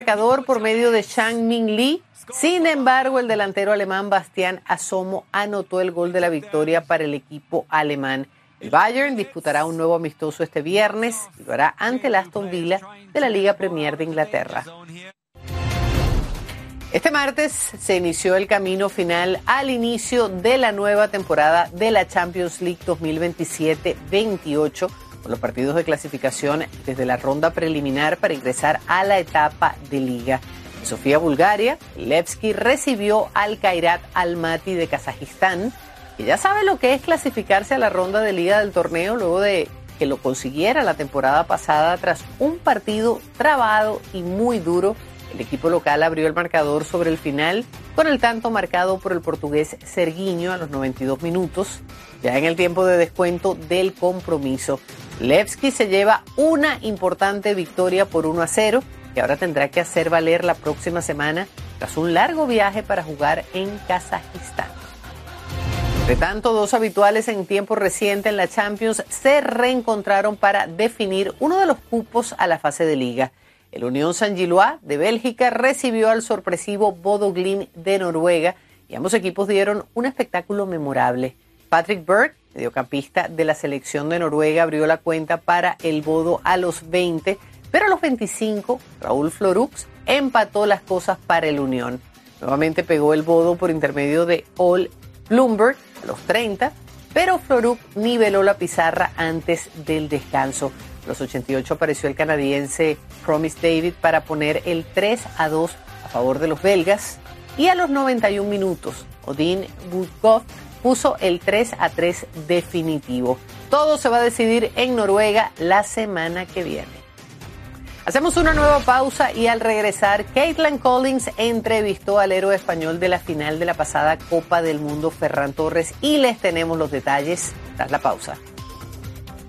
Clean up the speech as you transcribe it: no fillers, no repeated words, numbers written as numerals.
Marcador por medio de Zhang Min Lee. Sin embargo, el delantero alemán Bastián Asomo anotó el gol de la victoria para el equipo alemán. El Bayern disputará un nuevo amistoso este viernes y lo hará ante el Aston Villa de la Liga Premier de Inglaterra. Este martes se inició el camino final al inicio de la nueva temporada de la Champions League 2027-28, con los partidos de clasificación desde la ronda preliminar para ingresar a la etapa de liga. En Sofía, Bulgaria, Levski recibió al Kairat Almaty de Kazajistán, que ya sabe lo que es clasificarse a la ronda de liga del torneo luego de que lo consiguiera la temporada pasada tras un partido trabado y muy duro. El equipo local abrió el marcador sobre el final con el tanto marcado por el portugués Serguinho a los 92 minutos, ya en el tiempo de descuento del compromiso. Levski se lleva una importante victoria por 1-0, que ahora tendrá que hacer valer la próxima semana tras un largo viaje para jugar en Kazajistán. Entre tanto, dos habituales en tiempo reciente en la Champions se reencontraron para definir uno de los cupos a la fase de liga. El Unión Saint-Gilloise de Bélgica recibió al sorpresivo Bodo Glimt de Noruega y ambos equipos dieron un espectáculo memorable. Patrick Berg, mediocampista de la selección de Noruega, abrió la cuenta para el Bodo a los 20, pero a los 25, Raúl Florux empató las cosas para el Unión. Nuevamente pegó el Bodo por intermedio de Ole Blumberg a los 30, pero Florux niveló la pizarra antes del descanso. A los 88 apareció el canadiense Promise David para poner el 3-2 a favor de los belgas, y a los 91 minutos, Odin Budkov puso el 3-3 definitivo. Todo se va a decidir en Noruega la semana que viene. Hacemos una nueva pausa y al regresar, Caitlin Collins entrevistó al héroe español de la final de la pasada Copa del Mundo, Ferran Torres, y les tenemos los detalles tras la pausa.